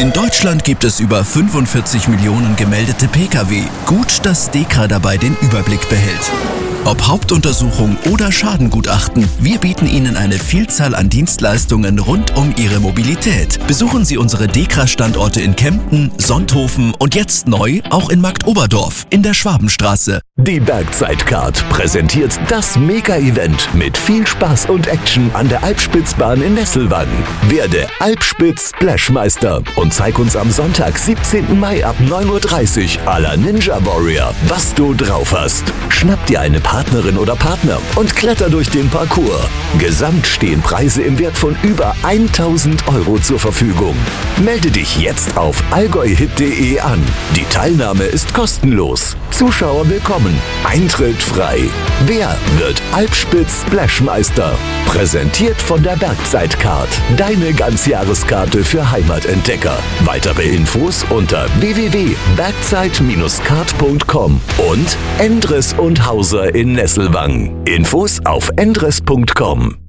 In Deutschland gibt es über 45 Millionen gemeldete Pkw. Gut, dass DEKRA dabei den Überblick behält. Ob Hauptuntersuchung oder Schadengutachten, wir bieten Ihnen eine Vielzahl an Dienstleistungen rund um Ihre Mobilität. Besuchen Sie unsere DEKRA-Standorte in Kempten, Sonthofen und jetzt neu auch in Marktoberdorf in der Schwabenstraße. Die Bergzeitcard präsentiert das Mega-Event mit viel Spaß und Action an der Alpspitzbahn in Nesselwang. Werde Alpspitz-Splashmeister und zeig uns am Sonntag, 17. Mai ab 9:30 Uhr à la Ninja Warrior, was du drauf hast. Schnapp dir eine Partnerin oder Partner und kletter durch den Parcours. Gesamt stehen Preise im Wert von über 1.000 € zur Verfügung. Melde dich jetzt auf allgäuhit.de an. Die Teilnahme ist kostenlos. Zuschauer willkommen. Eintritt frei. Wer wird Alpspitz-Splashmeister? Präsentiert von der Bergzeitcard. Deine Ganzjahreskarte für Heimatentdecker. Weitere Infos unter www.bergzeit-card.com und Endres und Hauser in Nesselwang. Infos auf endres.com.